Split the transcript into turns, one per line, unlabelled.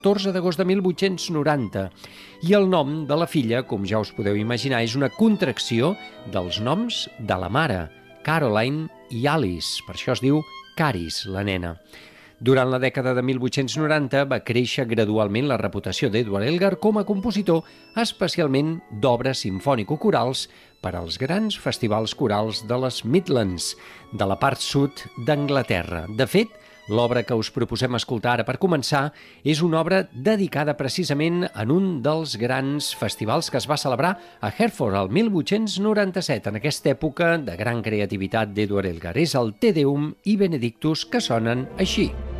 14 d'agost de 1890. I el nom de la filla, com ja us podeu imaginar, és una contracció dels noms de la mare, Caroline i Alice. Per això es diu Caris, la nena. Durant la dècada de 1890 va créixer gradualment la reputació d'Edward Elgar com a compositor, especialment d'obres simfònico-corals per als grans festivals corals de les Midlands, de la part sud d'Anglaterra. De fet, l'obra que us proposem escoltar ara per començar és una obra dedicada precisament en un dels grans festivals que es va celebrar a Hereford el 1897, en aquesta època de gran creativitat d'Edward Elgar. És el Te Deum i Benedictus, que sonen així.